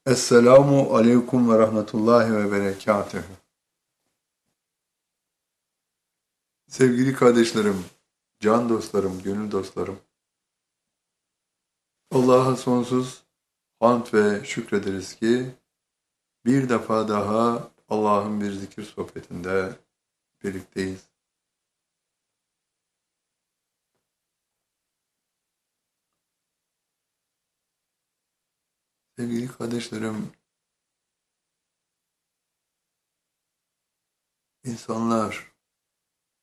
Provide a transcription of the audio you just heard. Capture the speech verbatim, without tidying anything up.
Esselamu aleyküm ve rahmetullahi ve berekatühü. Sevgili kardeşlerim, can dostlarım, gönül dostlarım, Allah'a sonsuz hamd ve şükrederiz ki bir defa daha Allah'ın bir zikir sohbetinde birlikteyiz. Sevgili kardeşlerim, insanlar